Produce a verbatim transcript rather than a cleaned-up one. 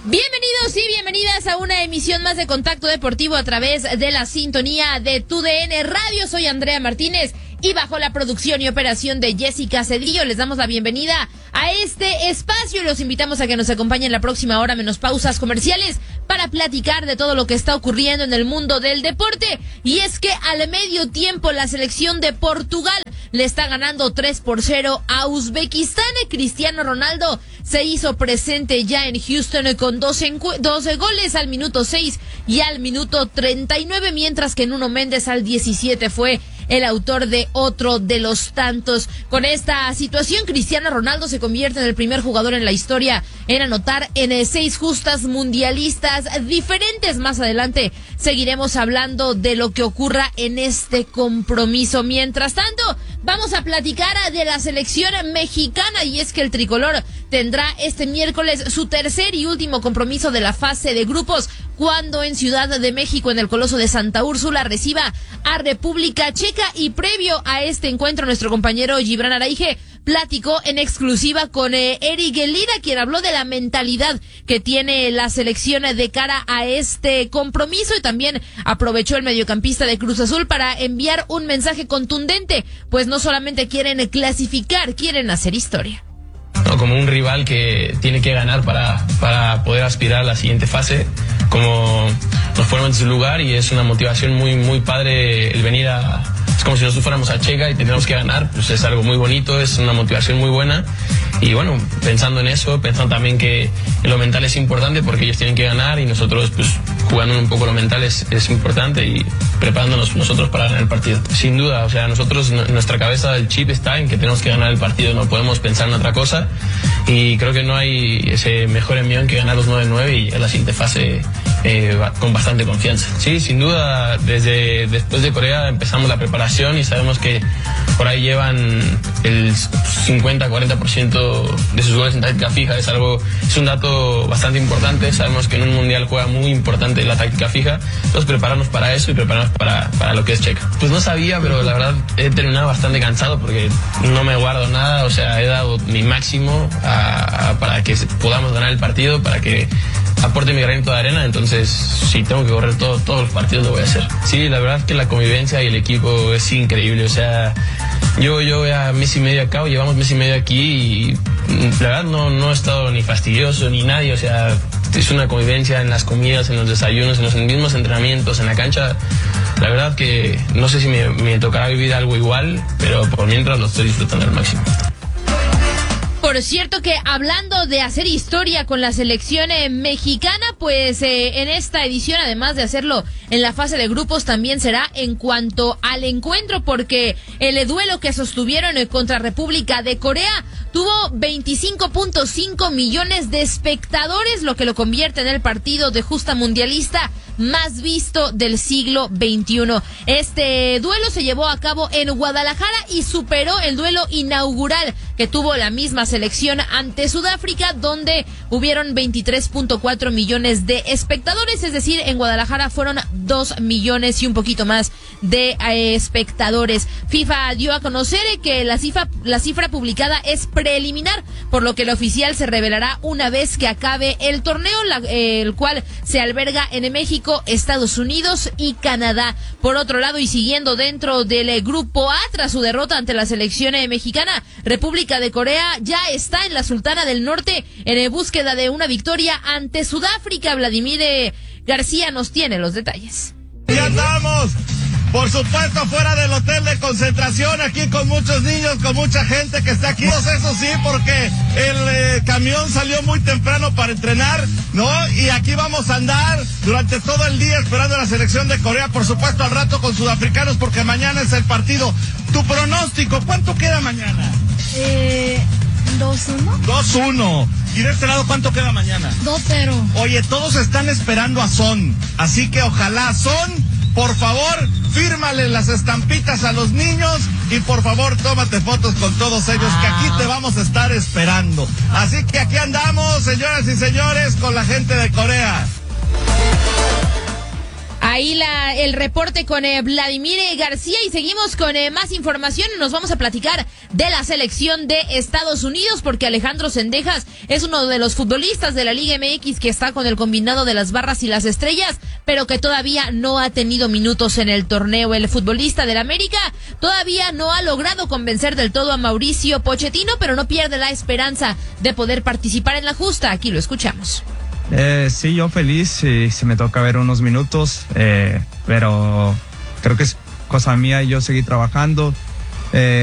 Bienvenidos y bienvenidas a una emisión más de Contacto Deportivo a través de la sintonía de Tu D N Radio. Soy Andrea Martínez y bajo la producción y operación de Jessica Cedillo les damos la bienvenida a este espacio y los invitamos a que nos acompañen la próxima hora menos pausas comerciales para platicar de todo lo que está ocurriendo en el mundo del deporte. Y es que al medio tiempo la selección de Portugal le está ganando tres por cero a Uzbekistán. Cristiano Ronaldo se hizo presente ya en Houston con doce, doce goles al minuto seis y al minuto treinta y nueve, mientras que Nuno Méndez al diecisiete fue el autor de otro de los tantos. Con esta situación, Cristiano Ronaldo se convierte en el primer jugador en la historia en anotar en seis justas mundialistas diferentes. Más adelante seguiremos hablando de lo que ocurra en este compromiso. Mientras tanto, vamos a platicar de la selección mexicana, y es que el tricolor tendrá este miércoles su tercer y último compromiso de la fase de grupos, cuando en Ciudad de México, en el Coloso de Santa Úrsula, reciba a República Checa. Y previo a este encuentro, nuestro compañero Gibran Araige platicó en exclusiva con eh, Eric Lira, quien habló de la mentalidad que tiene la selección de cara a este compromiso, y también aprovechó el mediocampista de Cruz Azul para enviar un mensaje contundente, pues no solamente quieren clasificar, quieren hacer historia. No, como un rival que tiene que ganar para, para poder aspirar a la siguiente fase, como nos ponemos en su lugar, y es una motivación muy, muy padre el venir a... Es como si nosotros fuéramos a Checa y tenemos que ganar, pues es algo muy bonito, es una motivación muy buena. Y bueno, pensando en eso, pensando también que lo mental es importante porque ellos tienen que ganar, y nosotros pues jugando un poco lo mental es, es importante, y preparándonos nosotros para ganar el partido. Sin duda, o sea, nosotros, en nuestra cabeza el chip está en que tenemos que ganar el partido, no podemos pensar en otra cosa, y creo que no hay ese mejor envión que ganar los nueve nueve y a la siguiente fase eh, con bastante confianza. Sí, sin duda, desde después de Corea empezamos la preparación y sabemos que por ahí llevan el cincuenta a cuarenta por ciento de sus goles en táctica fija. Es algo, es un dato bastante importante. Sabemos que en un mundial juega muy importante la táctica fija, entonces prepararnos para eso y prepararnos para, para lo que es Checa. Pues no sabía, pero la verdad he terminado bastante cansado porque no me guardo nada, o sea, he dado mi máximo a, a, para que podamos ganar el partido, para que aporte mi granito de arena. Entonces, si tengo que correr todo, todos los partidos, lo voy a hacer. Sí, la verdad es que la convivencia y el equipo es increíble. O sea, yo, yo ya mes y medio acá, o llevamos mes y medio aquí, y la verdad no, no he estado ni fastidioso ni nadie. O sea, es una convivencia en las comidas, en los desayunos, en los mismos entrenamientos, en la cancha. La verdad que no sé si me, me tocará vivir algo igual, pero por mientras lo estoy disfrutando al máximo. Por cierto que hablando de hacer historia con la selección eh, mexicana, pues eh, en esta edición, además de hacerlo en la fase de grupos, también será en cuanto al encuentro, porque el duelo que sostuvieron eh, contra República de Corea tuvo veinticinco punto cinco millones de espectadores, lo que lo convierte en el partido de justa mundialista más visto del siglo veintiuno. Este duelo se llevó a cabo en Guadalajara y superó el duelo inaugural que tuvo la misma selección ante Sudáfrica, donde hubieron veintitrés punto cuatro millones de espectadores, es decir, en Guadalajara fueron dos millones y un poquito más de eh, espectadores. FIFA dio a conocer que la cifra, la cifra publicada es preliminar, por lo que el oficial se revelará una vez que acabe el torneo, la, eh, el cual se alberga en México, Estados Unidos y Canadá. Por otro lado, y siguiendo dentro del eh, grupo A, tras su derrota ante la selección eh, mexicana, República de Corea ya está en la Sultana del Norte en eh, búsqueda de una victoria ante Sudáfrica. Vladimir eh, García nos tiene los detalles. Ya estamos, por supuesto, fuera del hotel de concentración, aquí con muchos niños, con mucha gente que está aquí. Eso sí, porque el eh, camión salió muy temprano para entrenar, ¿no? Y aquí vamos a andar durante todo el día esperando a la selección de Corea, por supuesto, al rato con sudafricanos, porque mañana es el partido. Tu pronóstico, ¿cuánto queda mañana? Eh, dos uno. dos uno. ¿Y de este lado cuánto queda mañana? dos cero. Oye, todos están esperando a Son, así que ojalá, Son, por favor, fírmale las estampitas a los niños y por favor tómate fotos con todos ellos, que aquí te vamos a estar esperando. Así que aquí andamos, señoras y señores, con la gente de Corea. Ahí la, el reporte con eh, Vladimir García, y seguimos con eh, más información. Nos vamos a platicar de la selección de Estados Unidos, porque Alejandro Zendejas es uno de los futbolistas de la Liga M X que está con el combinado de las Barras y las Estrellas, pero que todavía no ha tenido minutos en el torneo. El futbolista del América todavía no ha logrado convencer del todo a Mauricio Pochettino, pero no pierde la esperanza de poder participar en la justa. Aquí lo escuchamos. Eh, sí, yo feliz, si, si me toca ver unos minutos, eh, pero creo que es cosa mía y yo seguir trabajando. Eh,